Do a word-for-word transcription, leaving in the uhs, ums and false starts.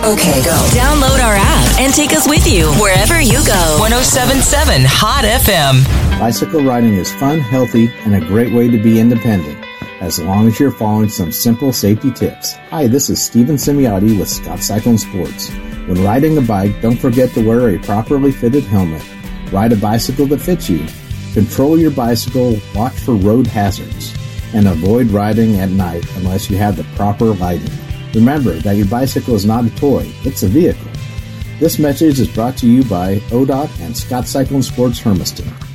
Okay, go. Download our app and take us with you wherever you go. one oh seven point seven Hot F M. Bicycle riding is fun, healthy, and a great way to be independent, as long as you're following some simple safety tips. Hi, this is Steven Semiotti with Scott Cycling Sports. When riding a bike, don't forget to wear a properly fitted helmet. Ride a bicycle that fits you. Control your bicycle, watch for road hazards, and avoid riding at night unless you have the proper lighting. Remember that your bicycle is not a toy, it's a vehicle. This message is brought to you by O D O T and Scott Cycling Sports Hermiston.